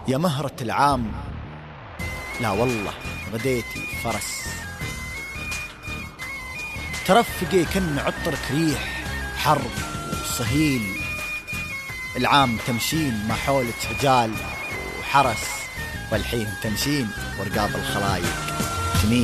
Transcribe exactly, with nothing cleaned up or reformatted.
يا مهرة العام، لا والله غديتي فرس. ترفقي كن عطرك ريح حرب وصهيل، العام تمشين ما حولك رجال وحرس، والحين تمشين ورقاب الخلايق تمين.